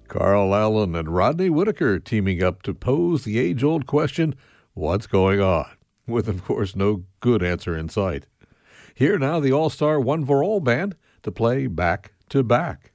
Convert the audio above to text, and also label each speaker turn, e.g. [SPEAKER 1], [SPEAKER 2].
[SPEAKER 1] Carl Allen and Rodney Whitaker teaming up to pose the age-old question, what's going on? With, of course, no good answer in sight. Here now the all-star One for All band to play Back to Back.